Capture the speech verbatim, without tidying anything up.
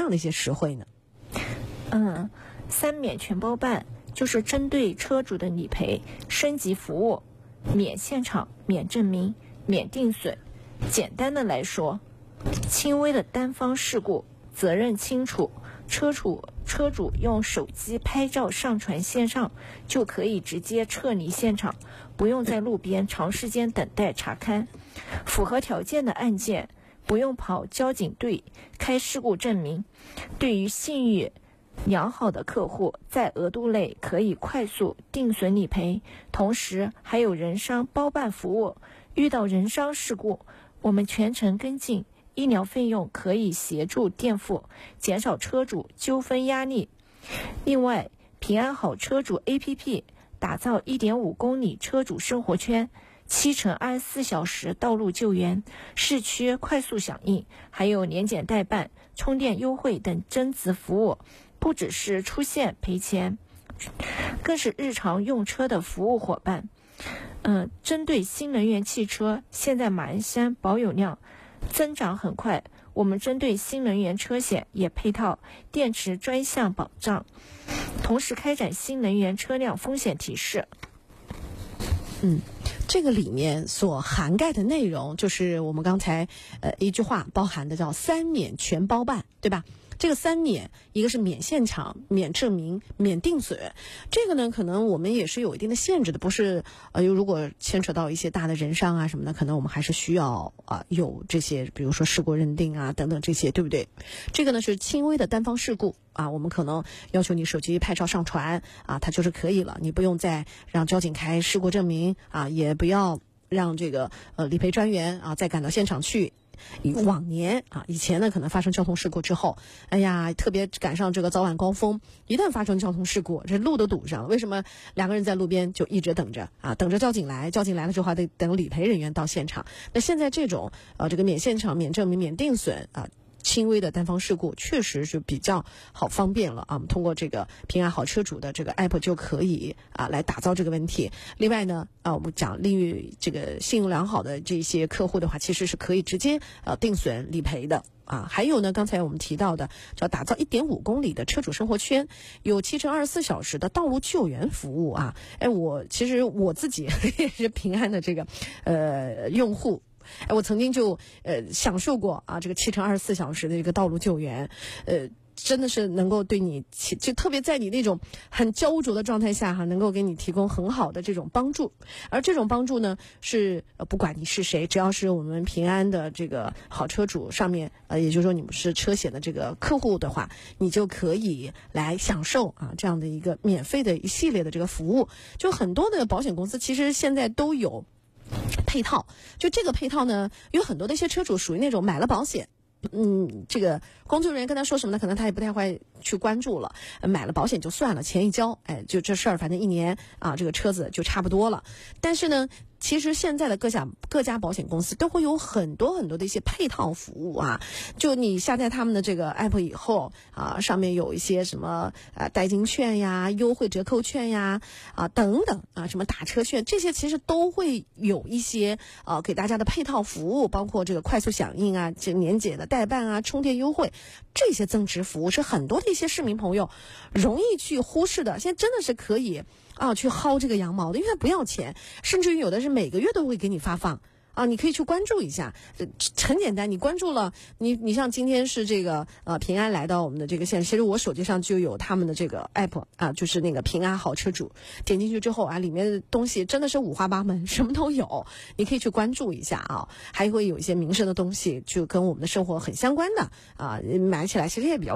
样的一些实惠呢？ 嗯，三免全包办就是针对车主的理赔升级服务，免现场、免证明、免定损。简单的来说，轻微的单方事故责任清楚，车主车主用手机拍照上传线上就可以直接撤离现场，不用在路边长时间等待查勘。符合条件的案件不用跑交警队开事故证明。对于信誉良好的客户，在额度内可以快速定损理赔，同时还有人伤包办服务。遇到人伤事故，我们全程跟进，医疗费用可以协助垫付，减少车主纠纷压力。另外，平安好车主 A P P 打造 一点五公里车主生活圈，七乘二十四小时道路救援、市区快速响应，还有年检代办、充电优惠等增值服务，不只是出现赔钱，更是日常用车的服务伙伴。嗯，针对新能源汽车，现在马鞍山保有量增长很快，我们针对新能源车险也配套电池专项保障，同时开展新能源车辆风险提示。 嗯，这个里面所涵盖的内容，就是我们刚才呃一句话包含的叫三免全包办，对吧？这个三免，一个是免现场、免证明、免定损，这个呢，可能我们也是有一定的限制的，不是呃，如果牵扯到一些大的人伤啊什么的，可能我们还是需要啊、呃、有这些，比如说事故认定啊等等这些，对不对？这个呢是轻微的单方事故啊，我们可能要求你手机拍照上传啊，它就是可以了，你不用再让交警开事故证明啊，也不要让这个呃理赔专员啊再赶到现场去。以往年啊，以前呢可能发生交通事故之后，哎呀，特别赶上这个早晚高峰，一旦发生交通事故，这路都堵上了。为什么两个人在路边就一直等着啊？等着交警来，交警来了之后还得等理赔人员到现场。那现在这种呃这个免现场、免证明、免定损啊。轻微的单方事故确实是比较好方便了啊！我们通过这个平安好车主的这个 app 就可以啊来打造这个问题。另外呢啊，我们讲利于这个信用良好的这些客户的话，其实是可以直接呃定损理赔的啊。还有呢，刚才我们提到的叫打造 一点五公里的车主生活圈，有七乘二十四小时的道路救援服务啊。哎，我其实我自己也是平安的这个呃用户。哎，我曾经就呃享受过啊这个七乘二十四小时的一个道路救援，呃真的是能够对你就特别在你那种很焦灼的状态下哈，能够给你提供很好的这种帮助。而这种帮助呢，是呃不管你是谁，只要是我们平安的这个好车主上面呃，也就是说你们是车险的这个客户的话，你就可以来享受啊这样的一个免费的一系列的这个服务。就很多的保险公司其实现在都有配套，就这个配套呢，有很多的一些车主属于那种买了保险，嗯，这个工作人员跟他说什么呢？可能他也不太会去关注了，买了保险就算了，钱一交，哎，就这事儿，反正一年啊，这个车子就差不多了。但是呢，其实现在的各家各家保险公司都会有很多很多的一些配套服务啊，就你下载他们的这个 app 以后啊，上面有一些什么啊代金券呀、优惠折扣券呀啊等等啊，什么打车券，这些其实都会有一些啊给大家的配套服务，包括这个快速响应啊、这年检的代办啊、充电优惠，这些增值服务是很多的一些市民朋友容易去忽视的。现在真的是可以啊去薅这个羊毛的，因为它不要钱，甚至于有的是每个月都会给你发放啊，你可以去关注一下，呃，很简单，你关注了，你你像今天是这个呃平安来到我们的这个县，其实我手机上就有他们的这个 app 啊，就是那个平安好车主，点进去之后啊，里面的东西真的是五花八门，什么都有，你可以去关注一下啊，还会有一些民生的东西，就跟我们的生活很相关的啊，买起来其实也比较